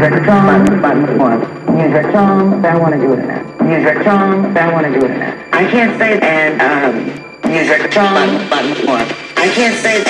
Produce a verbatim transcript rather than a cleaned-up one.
Music song, button one. Music song, I want to do it now. Music song, I want to do it now. I can't say and um music song, button one. I can't say